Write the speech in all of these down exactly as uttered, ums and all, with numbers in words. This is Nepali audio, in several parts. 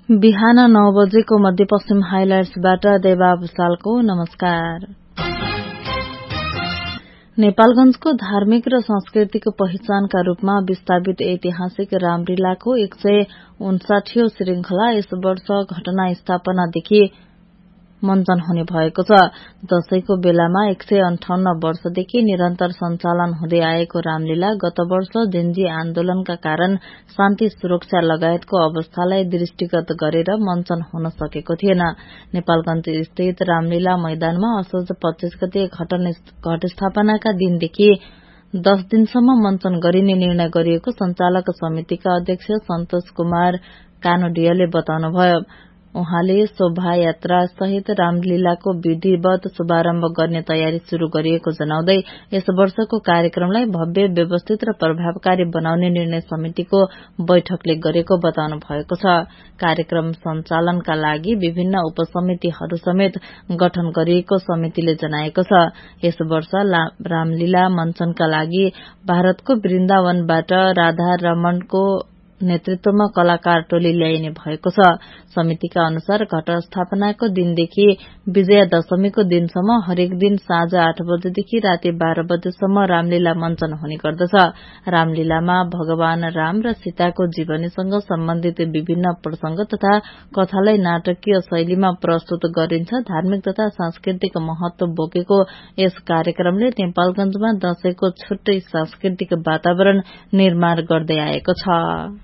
बिहान नौ बजेको मध्यपश्चिम हाइलाइट्सबाट देवा भुसालको नमस्कार। नेपालगंजको धार्मिक र सांस्कृतिक पहिचानका रूपमा विस्थापित ऐतिहासिक रामलीलाको एक सय उन्साठीऔं श्रृंखला यस वर्ष घटना स्थापनादेखि मञ्चन हुने भएको छ। दशैंको बेलामा एक सय अन्ठाउन्न वर्षदेखि निरन्तर सञ्चालन हुँदै आएको रामलीला गत वर्ष जेन्जी आन्दोलनका कारण शान्ति सुरक्षा लगायतको अवस्थालाई दृष्टिगत गरेर मञ्चन हुन सकेको थिएन। नेपालगंज स्थित रामलीला मैदानमा असोज पच्चीस गते घट स्थापनाका दिनदेखि दश दिनसम्म मञ्चन गरिने निर्णय गरिएको संचालक समितिका अध्यक्ष सन्तोष कुमार कानोडियाले बताउनुभयो। उहाँले शोभायात्रा सहित रामलीलाको विधिवत शुभारम्भ गर्ने तयारी शुरू गरिएको जनाउँदै यस वर्षको कार्यक्रमलाई भव्य, व्यवस्थित र प्रभावकारी बनाउने निर्णय समितिको बैठकले गरेको बताउनु भएको छ। कार्यक्रम सञ्चालनका लागि विभिन्न उपसमितिहरू समेत गठन गरिएको समितिले जनाएको छ। यस वर्ष रामलीला मञ्चनका लागि भारतको वृन्दावनबाट राधा रमणको नेतृत्वमा कलाकार टोली ल्याइने भएको छ। समितिका अनुसार घट स्थापनाको दिनदेखि विजया दशमीको दिनसम्म हरेक दिन साँझ आठ बजेदेखि राति बाह्र बजेसम्म रामलीला मञ्चन हुने गर्दछ। रामलीलामा भगवान राम र सीताको जीवनीसँग सम्बन्धित विभिन्न प्रसंग तथा कथालाई नाटकीय शैलीमा प्रस्तुत गरिन्छ। धार्मिक तथा सांस्कृतिक महत्व बोकेको यस कार्यक्रमले नेपालगंजमा दशैंको छुट्टै सांस्कृतिक वातावरण निर्माण गर्दै आएको छ।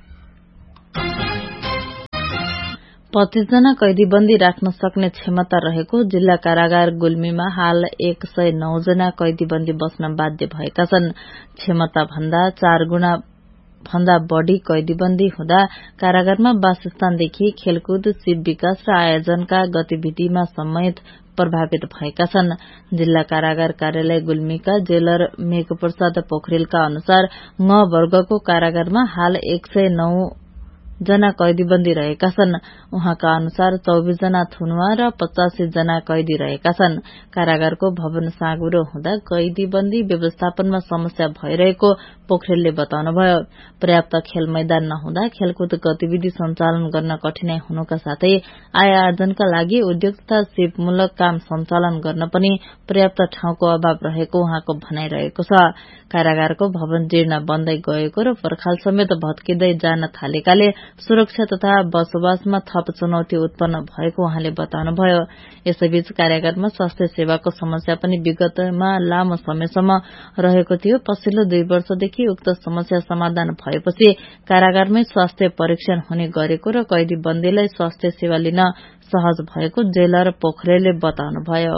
पच्चीस जना कैदीबन्दी राख्न सक्ने क्षमता रहेको जिल्ला कारागार गुल्मीमा हाल एक सय नौ जना कैदीबन्दी बस्न बाध्य भएका छन्। क्षमता भन्दा चार गुणा भन्दा बढ़ी कैदीबन्दी हुँदा कारागारमा वासस्थानदेखि खेलकुद, शिव विकास र आयोजनका गतिविधिमा समेत प्रभावित भएका छन्। जिल्ला कारागार कार्यालय गुल्मीका जेलर मेघप्रसाद पोखरेलका अनुसार ङ वर्गको कारागारमा हाल एक सय नौ जना कैदीबन्दी रहेका छन्। उहाँका अनुसार चौबीस जना थुनुवा र पचासी जना कैदी रहेका छन्। कारागारको भवन साँगुरो हुँदा कैदीबन्दी व्यवस्थापनमा समस्या भइरहेको पोखरेलले बताउनुभयो। पर्याप्त खेल मैदान नहुँदा खेलकुद गतिविधि सञ्चालन गर्न कठिनाई हुनुका साथै आय आर्जनका लागि उद्योग तथा सिपमूलक काम सञ्चालन गर्न पनि पर्याप्त ठाउँको अभाव रहेको उहाँको भनाइ रहेको छ। कारागारको भवन जीर्ण बन्दै गएको र पर्खाल समेत भत्किँदै जान थालेकाले सुरक्षा तथा बसोबासमा थप चुनौती उत्पन्न भएको उहाँले बताउनुभयो। यसैबीच कारागारमा स्वास्थ्य सेवाको समस्या पनि विगतमा लामो समयसम्म रहेको थियो। पछिल्लो दुई वर्षदेखि उक्त समस्या समाधान भएपछि कारागारमै स्वास्थ्य परीक्षण हुने गरेको र कैदीबन्दीलाई स्वास्थ्य सेवा लिन सहज भएको जेलर पोखरेलले बताउनुभयो।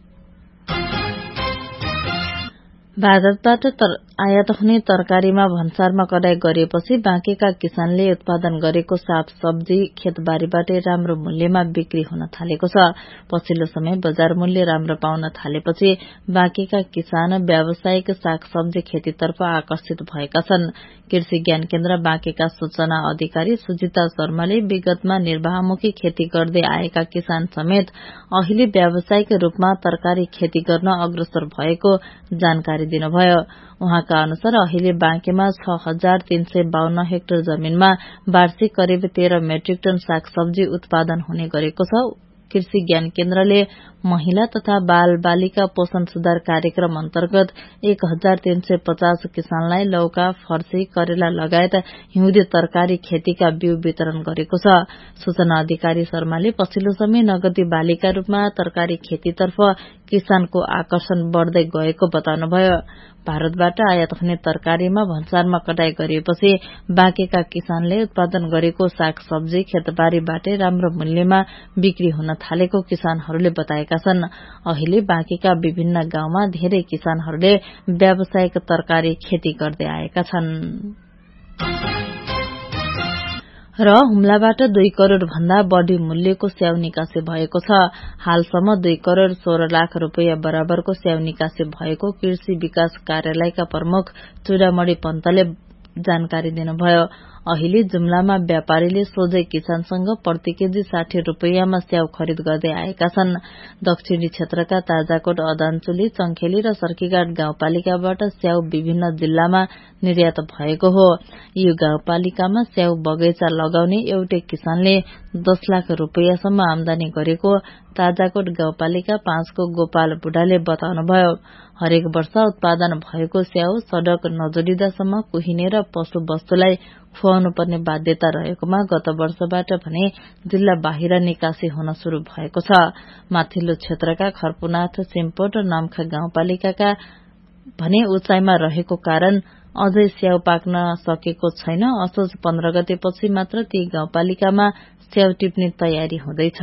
भारतबाट आयात हुने तरकारीमा भन्सारमा कडाई गरिएपछि बाँकेका किसानले उत्पादन गरेको साग सब्जी खेतबारीबाटै राम्रो मूल्यमा बिक्री हुन थालेको छ। पछिल्लो समय बजार मूल्य राम्रो पाउन थालेपछि बाँकेका किसान व्यावसायिक साग सब्जी खेतीतर्फ आकर्षित भएका छन्। कृषि ज्ञान केन्द्र बाँकेका सूचना अधिकारी सुजिता शर्माले विगतमा निर्वाहमुखी खेती गर्दै आएका किसान समेत अहिले व्यावसायिक रूपमा तरकारी खेती गर्न अग्रसर भएको जानकारी दिनुभयो। उहाँका अनुसार अहिले बाँकेमा छ हजार तीन सय बाहन्न हेक्टर जमीनमा वार्षिक करिब तेह्र मेट्रिक टन साग सब्जी उत्पादन हुने गरेको छ। कृषि ज्ञान केन्द्रले महिला तथा बाल बालिका पोषण सुधार कार्यक्रम अन्तर्गत एक हजार तीन सय पचास किसानलाई लौका, फर्सी, करेला लगायत हिउँदे तरकारी खेतीका बिउ वितरण गरेको छ। सूचना अधिकारी शर्माले पछिल्लो समय नगदी बालीका रूपमा तरकारी खेतीतर्फ किसानको आकर्षण बढ़दै गएको बताउनुभयो। भारतबाट आयात हुने तरकारीमा भन्सारमा कटाई गरिएपछि बाँकेका किसानले उत्पादन गरेको साग सब्जी खेतबारीबाटै राम्रो मूल्यमा बिक्री हुन थालेको किसानहरूले बताएका छन्। अहिले बाँकेका विभिन्न गाउँमा धेरै किसानहरूले व्यावसायिक तरकारी खेती गर्दै आएका छन्। र हुम्लाबाट दुई करोड़ भन्दा बढ़ी मूल्यको स्याउ निकासी भएको छ। हालसम्म दुई करोड़ सोह्र लाख रूपियाँ बराबरको स्याउ निकासी भएको कृषि विकास कार्यालयका प्रमुख चूड़ामणि पन्तले जानकारी दिनुभयो। अहिले जुम्लामा व्यापारीले सोझै किसानसँग प्रति केजी साठी रूपियाँमा स्याउ खरिद गर्दै आएका छन्। दक्षिणी क्षेत्रका ताजाकोट, अदानचुली, चंखेली र सर्कीघाट गाउँपालिकाबाट स्याउ विभिन्न जिल्लामा निर्यात भएको हो। यो गाउँपालिकामा स्याउ बगैंचा लगाउने एउटै किसानले दस लाख रूपियाँसम्म आमदानी गरेको ताजाकोट गाउँपालिका पाँचको गोपाल बुढाले बताउनुभयो। हरेक वर्ष उत्पादन भएको स्याउ सड़क नजोडिदासम्म कुहिने र पशु वस्तुलाई खुवाउनु पर्ने बाध्यता रहेकोमा गत वर्षबाट भने जिल्ला बाहिर निकासी हुन शुरू भएको छ। माथिल्लो क्षेत्रका खर्पुनाथ, सिमपोट र नाम्खा गाउँपालिकाका भने उचाइमा रहेको कारण अझै स्याउ पाक्न सकेको छैन। असोज पन्ध्र गतेपछि मात्र ती गाउँपालिकामा स्याउ टिप्ने तयारी हुँदैछ।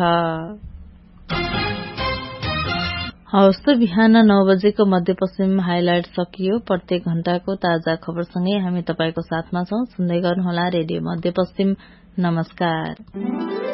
हवस् त बिहान नौ बजेको मध्यपश्चिम हाइलाइट सकियो। प्रत्येक घण्टाको ताजा खबरसँगै हामी तपाईको साथमा छौं। सुन्दै गर्नुहोला रेडियो मध्यपश्चिम। नमस्कार।